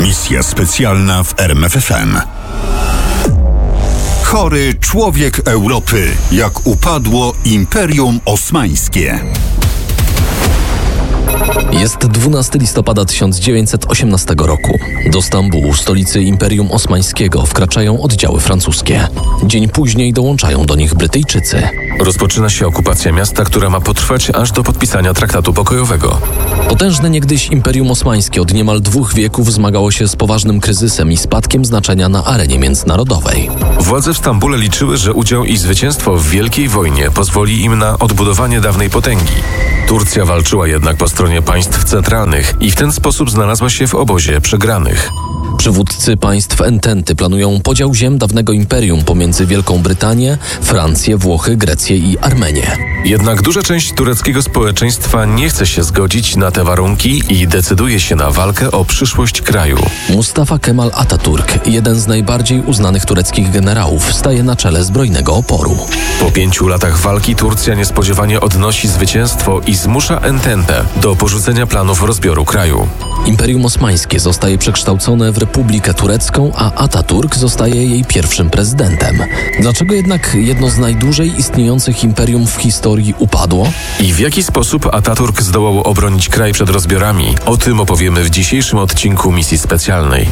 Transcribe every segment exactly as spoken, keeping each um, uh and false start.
Misja specjalna w R M F F M. Chory człowiek Europy, jak upadło Imperium Osmańskie. Jest dwunastego listopada tysiąc dziewięćset osiemnastego roku. Do Stambułu, stolicy Imperium Osmańskiego, wkraczają oddziały francuskie. Dzień później dołączają do nich Brytyjczycy. Rozpoczyna się okupacja miasta, która ma potrwać aż do podpisania traktatu pokojowego. Potężne niegdyś Imperium Osmańskie od niemal dwóch wieków zmagało się z poważnym kryzysem i spadkiem znaczenia na arenie międzynarodowej. Władze w Stambule liczyły, że udział i zwycięstwo w Wielkiej Wojnie pozwoli im na odbudowanie dawnej potęgi. Turcja walczyła jednak po stronie państw centralnych i w ten sposób znalazła się w obozie przegranych. Przywódcy państw Ententy planują podział ziem dawnego imperium pomiędzy Wielką Brytanię, Francję, Włochy, Grecję i Armenię. Jednak duża część tureckiego społeczeństwa nie chce się zgodzić na te warunki i decyduje się na walkę o przyszłość kraju. Mustafa Kemal Atatürk, jeden z najbardziej uznanych tureckich generałów, staje na czele zbrojnego oporu. Po pięciu latach walki Turcja niespodziewanie odnosi zwycięstwo i zmusza Ententę do porzucenia planów rozbioru kraju. Imperium Osmańskie zostaje przekształcone w Republikę Turecką, a Atatürk zostaje jej pierwszym prezydentem. Dlaczego jednak jedno z najdłużej istniejących imperium w historii upadło? I w jaki sposób Atatürk zdołał obronić kraj przed rozbiorami? O tym opowiemy w dzisiejszym odcinku misji specjalnej.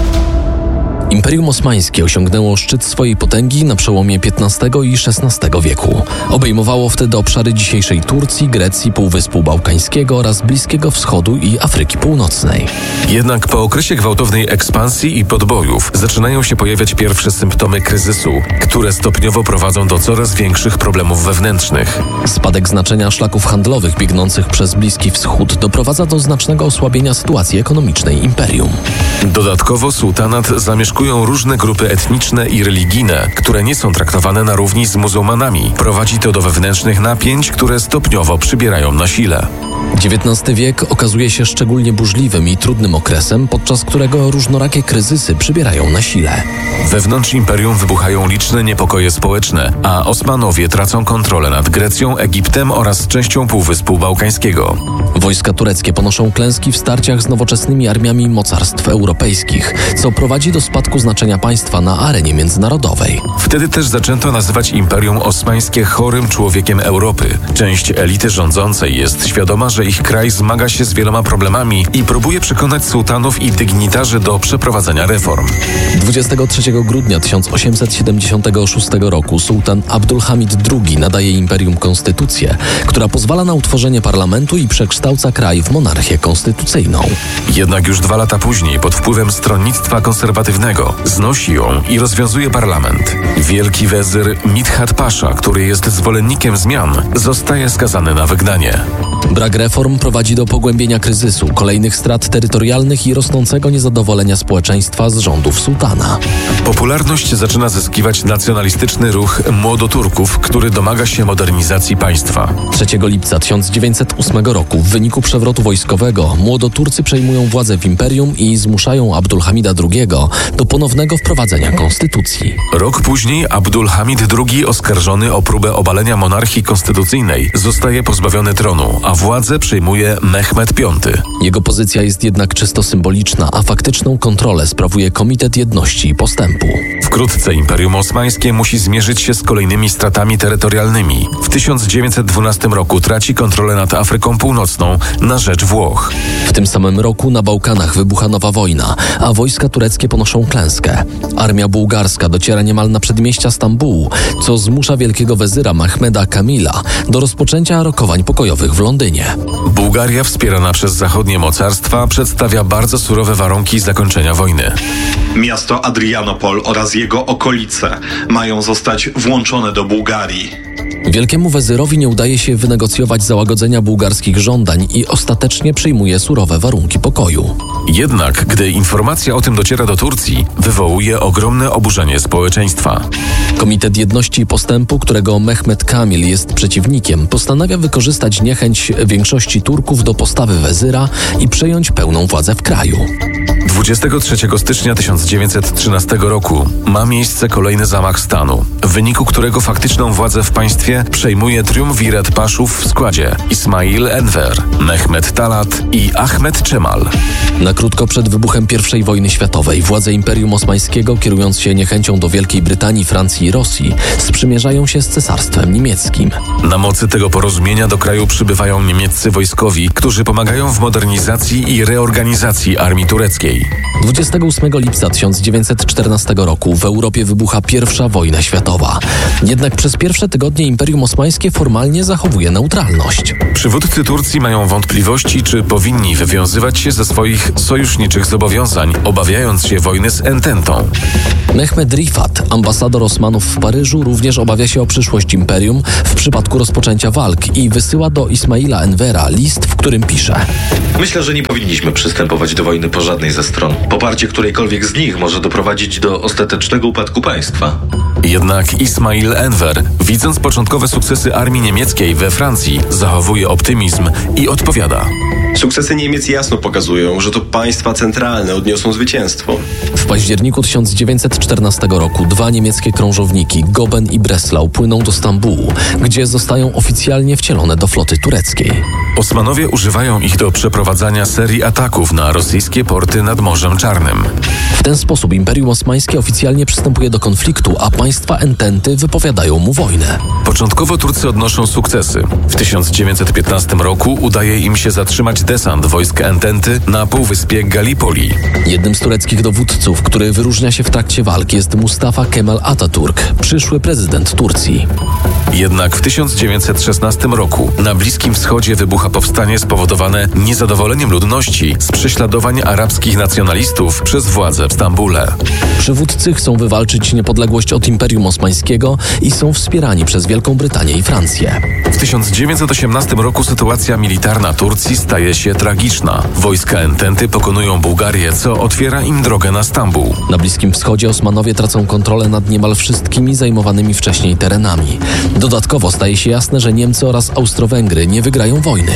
Imperium Osmańskie osiągnęło szczyt swojej potęgi na przełomie piętnastego i szesnastego wieku. Obejmowało wtedy obszary dzisiejszej Turcji, Grecji, Półwyspu Bałkańskiego oraz Bliskiego Wschodu i Afryki Północnej. Jednak po okresie gwałtownej ekspansji i podbojów zaczynają się pojawiać pierwsze symptomy kryzysu, które stopniowo prowadzą do coraz większych problemów wewnętrznych. Spadek znaczenia szlaków handlowych biegnących przez Bliski Wschód doprowadza do znacznego osłabienia sytuacji ekonomicznej imperium. Dodatkowo sułtanat zamieszkuje różne grupy etniczne i religijne, które nie są traktowane na równi z muzułmanami. Prowadzi to do wewnętrznych napięć, które stopniowo przybierają na sile. dziewiętnasty wiek okazuje się szczególnie burzliwym i trudnym okresem, podczas którego różnorakie kryzysy przybierają na sile. Wewnątrz imperium wybuchają liczne niepokoje społeczne, a Osmanowie tracą kontrolę nad Grecją, Egiptem oraz częścią Półwyspu Bałkańskiego. Wojska tureckie ponoszą klęski w starciach z nowoczesnymi armiami mocarstw europejskich, co prowadzi do spadku znaczenia państwa na arenie międzynarodowej. Wtedy też zaczęto nazywać Imperium Osmańskie chorym człowiekiem Europy. Część elity rządzącej jest świadoma, że ich kraj zmaga się z wieloma problemami i próbuje przekonać sułtanów i dygnitarzy do przeprowadzenia reform. dwudziestego trzeciego grudnia tysiąc osiemset siedemdziesiątego szóstego roku sułtan Abdulhamid drugi nadaje imperium konstytucję, która pozwala na utworzenie parlamentu i przekształca kraj w monarchię konstytucyjną. Jednak już dwa lata później, pod wpływem stronnictwa konserwatywnego, znosi ją i rozwiązuje parlament. Wielki wezyr Midhat Pasza, który jest zwolennikiem zmian, zostaje skazany na wygnanie. Brak reform prowadzi do pogłębienia kryzysu, kolejnych strat terytorialnych i rosnącego niezadowolenia społeczeństwa z rządów sułtana. Popularność zaczyna zyskiwać nacjonalistyczny ruch Młodoturków, który domaga się modernizacji państwa. trzeciego lipca tysiąc dziewięćset ósmego roku w wyniku przewrotu wojskowego Młodoturcy przejmują władzę w imperium i zmuszają Abdulhamida drugiego do ponownego wprowadzenia konstytucji. Rok później Abdulhamid drugi, oskarżony o próbę obalenia monarchii konstytucyjnej, zostaje pozbawiony tronu, a władzę przejmuje Mehmed piąty. Jego pozycja jest jednak czysto symboliczna, a faktyczną kontrolę sprawuje Komitet Jedności i Postępu. Wkrótce Imperium Osmańskie musi zmierzyć się z kolejnymi stratami terytorialnymi. W tysiąc dziewięćset dwunastym roku traci kontrolę nad Afryką Północną na rzecz Włoch. W tym samym roku na Bałkanach wybucha nowa wojna, a wojska tureckie ponoszą klęskę. Armia bułgarska dociera niemal na przedmieścia Stambułu, co zmusza wielkiego wezyra Mehmeda Kamila do rozpoczęcia rokowań pokojowych w Londynie. Bułgaria, wspierana przez zachodnie mocarstwa, przedstawia bardzo surowe warunki zakończenia wojny. Miasto Adrianopol oraz jego okolice mają zostać włączone do Bułgarii. Wielkiemu wezyrowi nie udaje się wynegocjować załagodzenia bułgarskich żądań i ostatecznie przyjmuje surowe warunki pokoju. Jednak, gdy informacja o tym dociera do Turcji, wywołuje ogromne oburzenie społeczeństwa. Komitet Jedności i Postępu, którego Mehmed Kamil jest przeciwnikiem, postanawia wykorzystać niechęć zmusić większości Turków do postawy wezyra i przejąć pełną władzę w kraju. dwudziestego trzeciego stycznia tysiąc dziewięćset trzynastego roku ma miejsce kolejny zamach stanu, w wyniku którego faktyczną władzę w państwie przejmuje triumvirat paszów w składzie Ismail Enver, Mehmet Talat i Ahmet Cemal. Na krótko przed wybuchem pierwszej wojny światowej władze Imperium Osmańskiego, kierując się niechęcią do Wielkiej Brytanii, Francji i Rosji, sprzymierzają się z Cesarstwem Niemieckim. Na mocy tego porozumienia do kraju przybywają niemieccy wojskowi, którzy pomagają w modernizacji i reorganizacji armii tureckiej. dwudziestego ósmego lipca tysiąc dziewięćset czternastego roku w Europie wybucha pierwsza wojna światowa. Jednak przez pierwsze tygodnie Imperium Osmańskie formalnie zachowuje neutralność. Przywódcy Turcji mają wątpliwości, czy powinni wywiązywać się ze swoich sojuszniczych zobowiązań, obawiając się wojny z Ententą. Mehmed Rifat, ambasador Osmanów w Paryżu, również obawia się o przyszłość imperium w przypadku rozpoczęcia walk i wysyła do Ismaila Envera list, w którym pisze: Myślę, że nie powinniśmy przystępować do wojny po żadnej ze stron. Poparcie którejkolwiek z nich może doprowadzić do ostatecznego upadku państwa. Jednak Ismail Enver, widząc początkowe sukcesy armii niemieckiej we Francji, zachowuje optymizm i odpowiada: Sukcesy Niemiec jasno pokazują, że to państwa centralne odniosą zwycięstwo. W październiku tysiąc dziewięćset czternastego roku dwa niemieckie krążowniki, Goben i Breslau, płyną do Stambułu, gdzie zostają oficjalnie wcielone do floty tureckiej. Osmanowie używają ich do przeprowadzania serii ataków na rosyjskie porty nad Morzem Czarnym. W ten sposób Imperium Osmańskie oficjalnie przystępuje do konfliktu, a państwa Ententy wypowiadają mu wojnę. Początkowo Turcy odnoszą sukcesy. W tysiąc dziewięćset piętnastym roku udaje im się zatrzymać desant wojsk Ententy na półwyspie Gallipoli. Jednym z tureckich dowódców, który wyróżnia się w trakcie walki, jest Mustafa Kemal Atatürk, przyszły prezydent Turcji. Jednak w tysiąc dziewięćset szesnastym roku na Bliskim Wschodzie wybucha powstanie spowodowane niezadowoleniem ludności z prześladowań arabskich nacjonalistów przez władze w Stambule. Przywódcy chcą wywalczyć niepodległość od Imperium Osmańskiego i są wspierani przez Wielką Brytanię i Francję. W tysiąc dziewięćset osiemnastym roku sytuacja militarna Turcji staje się tragiczna. Wojska Ententy pokonują Bułgarię, co otwiera im drogę na Stambuł. Na Bliskim Wschodzie Osmanowie tracą kontrolę nad niemal wszystkimi zajmowanymi wcześniej terenami. Dodatkowo staje się jasne, że Niemcy oraz Austro-Węgry nie wygrają wojny.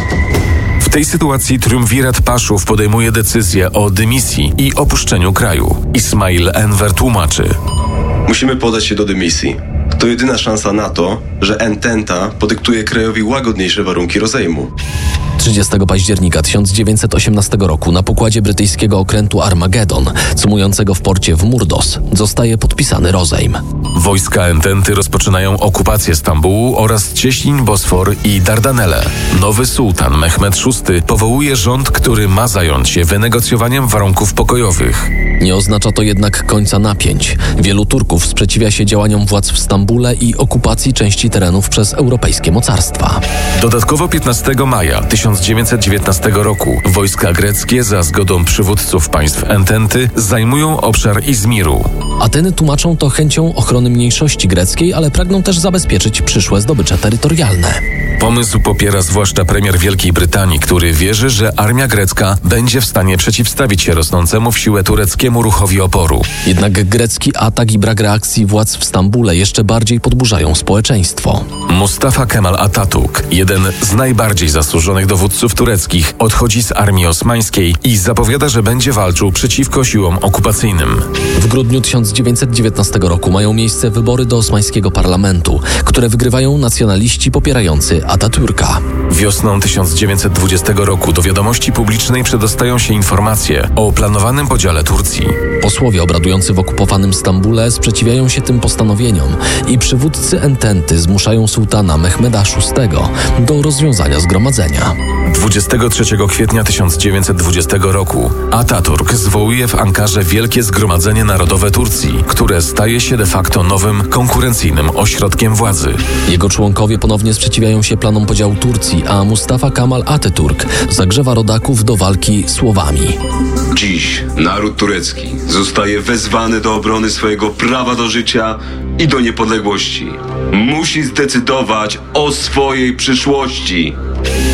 W tej sytuacji triumvirat paszów podejmuje decyzję o dymisji i opuszczeniu kraju. Ismail Enver tłumaczy: Musimy podać się do dymisji. To jedyna szansa na to, że Ententa podyktuje krajowi łagodniejsze warunki rozejmu. trzydziestego października tysiąc dziewięćset osiemnastego roku na pokładzie brytyjskiego okrętu Armagedon, cumującego w porcie w Murdos, zostaje podpisany rozejm. Wojska Ententy rozpoczynają okupację Stambułu oraz cieśnin Bosfor i Dardanelle. Nowy sułtan Mehmed szósty powołuje rząd, który ma zająć się wynegocjowaniem warunków pokojowych. Nie oznacza to jednak końca napięć. Wielu Turków sprzeciwia się działaniom władz w Stambule i okupacji części terenów przez europejskie mocarstwa. Dodatkowo piętnastego maja tysiąc dziewięćset dziewiętnastego roku wojska greckie za zgodą przywódców państw Ententy zajmują obszar Izmiru. Ateny tłumaczą to chęcią ochrony mniejszości greckiej, ale pragną też zabezpieczyć przyszłe zdobycze terytorialne. Pomysł popiera zwłaszcza premier Wielkiej Brytanii, który wierzy, że armia grecka będzie w stanie przeciwstawić się rosnącemu w siłę tureckiemu ruchowi oporu. Jednak grecki atak i brak reakcji władz w Stambule jeszcze bardziej podburzają społeczeństwo. Mustafa Kemal Atatürk, jeden z najbardziej zasłużonych dowódców tureckich, odchodzi z armii osmańskiej i zapowiada, że będzie walczył przeciwko siłom okupacyjnym. W grudniu tysiąc dziewięćset dziewiętnastego roku mają miejsce wybory do osmańskiego parlamentu, które wygrywają nacjonaliści popierający Atatürka. Wiosną tysiąc dziewięćset dwudziestego roku do wiadomości publicznej przedostają się informacje o planowanym podziale Turcji. Posłowie obradujący w okupowanym Stambule sprzeciwiają się tym postanowieniom i przywódcy Ententy zmuszają sułtana Mehmeda szóstego do rozwiązania zgromadzenia. dwudziestego trzeciego kwietnia tysiąc dziewięćset dwudziestego roku Atatürk zwołuje w Ankarze Wielkie Zgromadzenie Narodowe Turcji, które staje się de facto nowym, konkurencyjnym ośrodkiem władzy. Jego członkowie ponownie sprzeciwiają się planom podziału Turcji, a Mustafa Kemal Atatürk zagrzewa rodaków do walki słowami. Dziś naród turecki zostaje wezwany do obrony swojego prawa do życia i do niepodległości. Musi zdecydować o swojej przyszłości.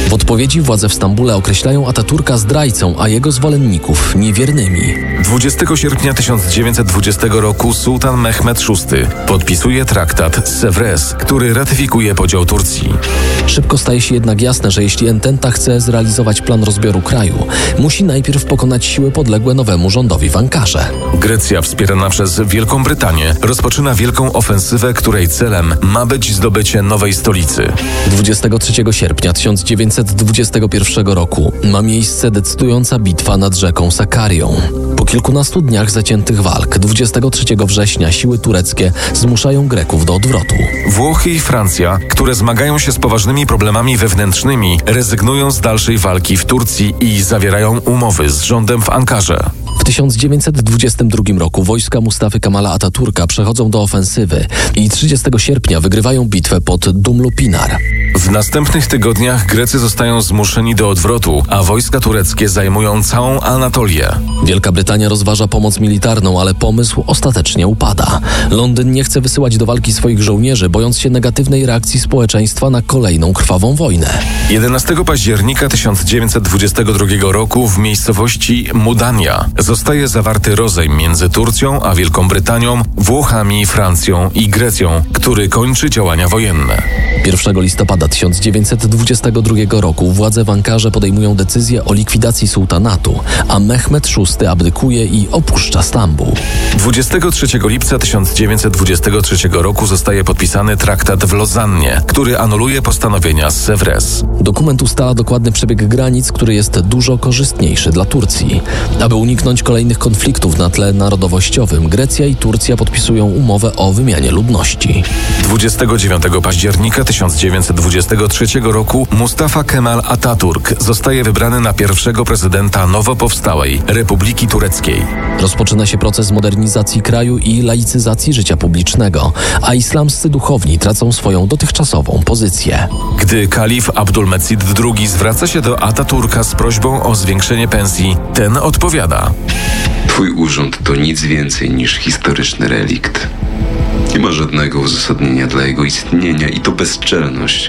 W odpowiedzi władze w Stambule określają Ataturka zdrajcą, a jego zwolenników niewiernymi. dwudziestego sierpnia tysiąc dziewięćset dwudziestego roku sułtan Mehmed szósty podpisuje traktat z Sevres, który ratyfikuje podział Turcji. Szybko staje się jednak jasne, że jeśli Ententa chce zrealizować plan rozbioru kraju, musi najpierw pokonać siły podległe nowemu rządowi w Ankarze. Grecja, wspierana przez Wielką Brytanię, rozpoczyna wielką ofensywę, której celem ma być zdobycie nowej stolicy. dwudziestego trzeciego sierpnia tysiąc dziewięćset dwudziestego pierwszego roku ma miejsce decydująca bitwa nad rzeką Sakarią. Po kilkunastu dniach zaciętych walk, dwudziestego trzeciego września siły tureckie zmuszają Greków do odwrotu. Włochy i Francja, które zmagają się z poważnymi problemami wewnętrznymi, rezygnują z dalszej walki w Turcji i zawierają umowy z rządem w Ankarze. W tysiąc dziewięćset dwudziestym drugim roku wojska Mustafy Kemala Ataturka przechodzą do ofensywy i trzydziestego sierpnia wygrywają bitwę pod Dumlupinar. W następnych tygodniach Grecy zostają zmuszeni do odwrotu, a wojska tureckie zajmują całą Anatolię. Wielka Brytania rozważa pomoc militarną, ale pomysł ostatecznie upada. Londyn nie chce wysyłać do walki swoich żołnierzy, bojąc się negatywnej reakcji społeczeństwa na kolejną krwawą wojnę. jedenastego października tysiąc dziewięćset dwudziestego drugiego roku w miejscowości Mudania zostaje zawarty rozejm między Turcją a Wielką Brytanią, Włochami, Francją i Grecją, który kończy działania wojenne. pierwszego listopada tysiąc dziewięćset dwudziestego drugiego roku władze w Ankarze podejmują decyzję o likwidacji sułtanatu, a Mehmed szósty abdykuje i opuszcza Stambuł. dwudziestego trzeciego lipca tysiąc dziewięćset dwudziestego trzeciego roku zostaje podpisany traktat w Lozannie, który anuluje postanowienia z Sevres. Dokument ustala dokładny przebieg granic, który jest dużo korzystniejszy dla Turcji. Aby uniknąć kolejnych konfliktów na tle narodowościowym, Grecja i Turcja podpisują umowę o wymianie ludności. dwudziestego dziewiątego października tysiąc dziewięćset dwudziestego trzeciego roku Mustafa Kemal Atatürk zostaje wybrany na pierwszego prezydenta nowo powstałej Republiki Tureckiej. Rozpoczyna się proces modernizacji kraju i laicyzacji życia publicznego, a islamscy duchowni tracą swoją dotychczasową pozycję. Gdy kalif Abdulmecid drugi zwraca się do Ataturka z prośbą o zwiększenie pensji, ten odpowiada: Twój urząd to nic więcej niż historyczny relikt. Nie ma żadnego uzasadnienia dla jego istnienia i to bezczelność,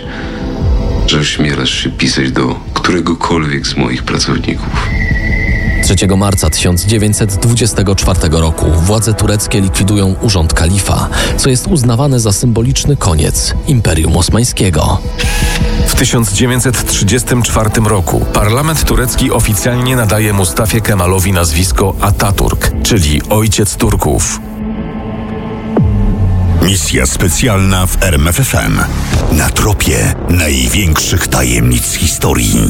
że ośmielasz się pisać do któregokolwiek z moich pracowników. trzeciego marca tysiąc dziewięćset dwudziestego czwartego roku władze tureckie likwidują urząd kalifa, co jest uznawane za symboliczny koniec Imperium Osmańskiego. W tysiąc dziewięćset trzydziestym czwartym roku parlament turecki oficjalnie nadaje Mustafie Kemalowi nazwisko Ataturk, czyli ojciec Turków. Misja specjalna w R M F F M. Na tropie największych tajemnic historii.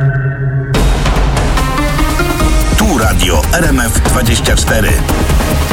Tu radio R M F dwadzieścia cztery.